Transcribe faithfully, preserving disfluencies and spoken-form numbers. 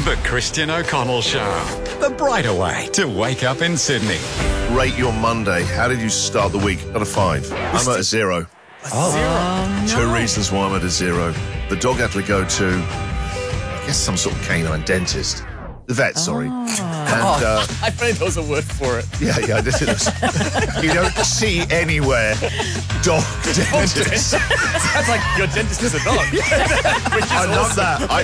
The Christian O'Connell Show. The brighter way to wake up in Sydney. Rate your Monday. How did you start the week? Out of five. I'm at a zero. Oh, Two reasons why I'm at a zero. The dog had to go to, I guess, some sort of canine dentist. The vet, sorry. And, uh, I think there was a word for it. yeah, yeah, this is. You don't see anywhere dog dentist. Sounds like your dentist is a dog. Which is I love awesome. that. I